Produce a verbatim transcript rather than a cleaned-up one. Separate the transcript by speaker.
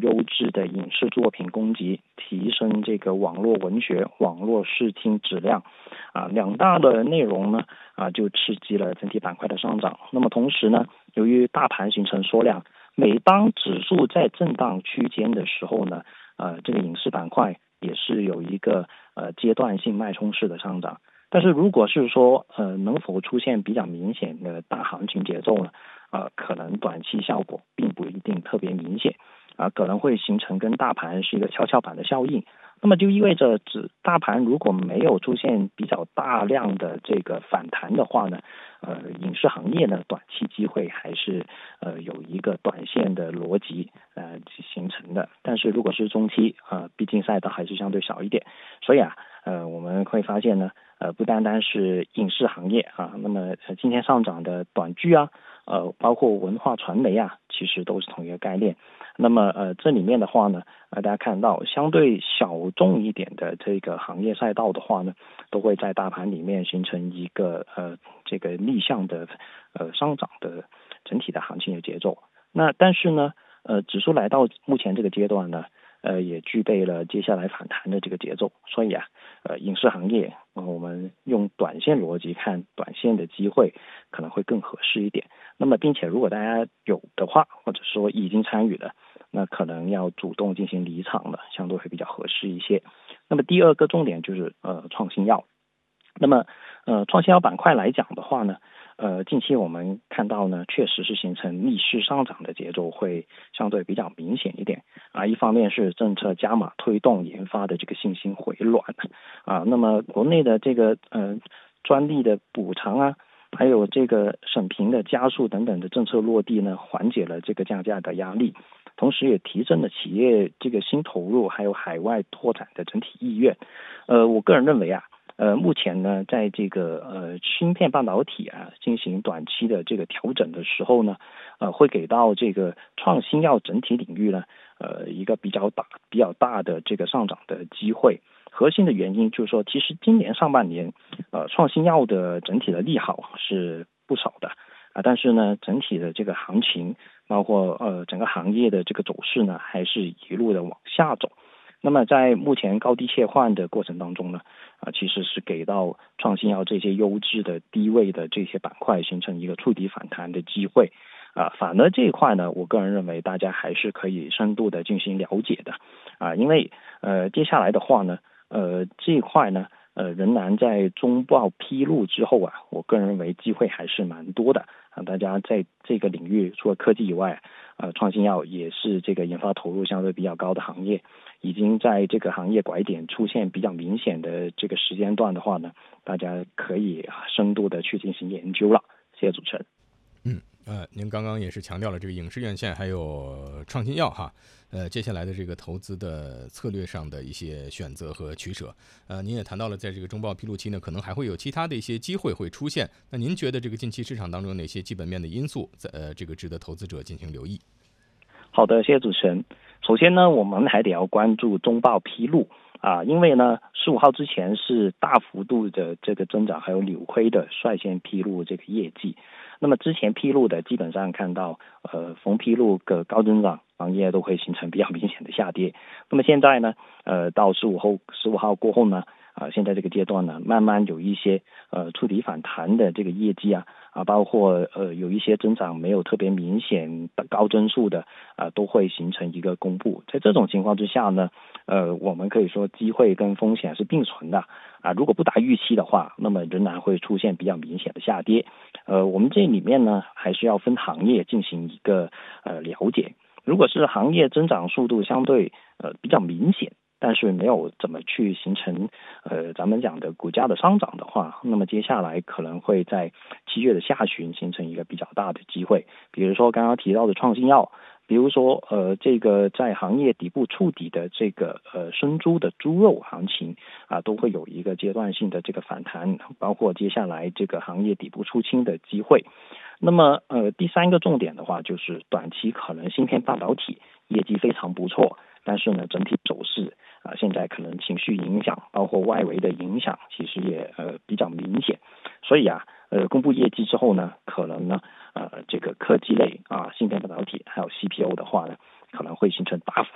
Speaker 1: 优质的影视作品供给，提升这个网络文学、网络视听质量，啊，两大的内容呢，啊，就刺激了整体板块的上涨。那么同时呢，由于大盘形成缩量，每当指数在震荡区间的时候呢，呃，这个影视板块也是有一个呃阶段性脉冲式的上涨。但是如果是说呃能否出现比较明显的大行情节奏呢？呃，可能短期效果并不一定特别明显，啊、呃，可能会形成跟大盘是一个跷跷板的效应。那么就意味着，指大盘如果没有出现比较大量的这个反弹的话呢，呃，影视行业呢短期机会还是呃有一个短线的逻辑呃形成的。但是如果是中期啊、呃，毕竟赛道还是相对少一点，所以啊，呃，我们会发现呢，呃，不单单是影视行业啊，那么今天上涨的短剧啊。呃，包括文化传媒啊，其实都是同一个概念。那么呃，这里面的话呢，呃，大家看到相对小众一点的这个行业赛道的话呢，都会在大盘里面形成一个呃这个逆向的呃上涨的整体的行情的节奏。那但是呢，呃，指数来到目前这个阶段呢，呃，也具备了接下来反弹的这个节奏。所以啊，呃，影视行业，呃，我们用短线逻辑看短线的机会可能会更合适一点。那么，并且如果大家有的话，或者说已经参与了，那可能要主动进行离场了，相对会比较合适一些。那么第二个重点就是呃创新药。那么呃创新药板块来讲的话呢，呃近期我们看到呢，确实是形成逆势上涨的节奏会相对比较明显一点啊。一方面是政策加码推动研发的这个信心回暖啊，那么国内的这个呃专利的补偿啊。还有这个审评的加速等等的政策落地呢，缓解了这个降价的压力，同时也提振了企业这个新投入还有海外拓展的整体意愿。呃，我个人认为啊，呃，目前呢，在这个呃芯片半导体啊进行短期的这个调整的时候呢，呃，会给到这个创新药整体领域呢，呃，一个比较大、比较大的这个上涨的机会。核心的原因就是说，其实今年上半年，呃，创新药的整体的利好是不少的啊，但是呢，整体的这个行情，包括呃整个行业的这个走势呢，还是一路的往下走。那么在目前高低切换的过程当中呢，啊，其实是给到创新药这些优质的低位的这些板块形成一个触底反弹的机会。啊，反而这一块呢，我个人认为大家还是可以深度的进行了解的，啊，因为呃接下来的话呢。呃，这一块呢，呃，仍然在中报披露之后啊，我个人认为机会还是蛮多的啊。大家在这个领域，除了科技以外，呃，创新药也是这个研发投入相对比较高的行业，已经在这个行业拐点出现比较明显的这个时间段的话呢，大家可以深度的去进行研究了。谢谢主持人。
Speaker 2: 嗯，呃，您刚刚也是强调了这个影视院线还有创新药哈，呃，接下来的这个投资的策略上的一些选择和取舍，呃，您也谈到了在这个中报披露期呢，可能还会有其他的一些机会会出现。那您觉得这个近期市场当中有哪些基本面的因素，在呃这个值得投资者进行留意？
Speaker 1: 好的，谢谢主持人。首先呢，我们还得要关注中报披露啊，因为呢，十五号之前是大幅度的这个增长，还有扭亏的率先披露这个业绩。那么之前披露的基本上看到，呃，逢披露个高增长行业都会形成比较明显的下跌。那么现在呢，呃，到十五后十五号过后呢，啊、呃，现在这个阶段呢，慢慢有一些呃触底反弹的这个业绩啊，啊，包括呃有一些增长没有特别明显的高增速的啊、呃，都会形成一个公布。在这种情况之下呢，呃，我们可以说机会跟风险是并存的啊。如果不达预期的话，那么仍然会出现比较明显的下跌。呃，我们这里面呢，还是要分行业进行一个呃了解。如果是行业增长速度相对呃比较明显，但是没有怎么去形成呃咱们讲的股价的上涨的话，那么接下来可能会在七月的下旬形成一个比较大的机会。比如说刚刚提到的创新药，比如说呃这个在行业底部触底的这个呃生猪的猪肉行情啊，都会有一个阶段性的这个反弹，包括接下来这个行业底部出清的机会。那么呃第三个重点的话，就是短期可能芯片半导体业绩非常不错，但是呢整体走势啊、呃、现在可能情绪影响，包括外围的影响，其实也呃比较明显。所以啊呃公布业绩之后呢，可能呢呃这个科技类啊芯片半导体还有 C P O 的话呢，可能会形成大幅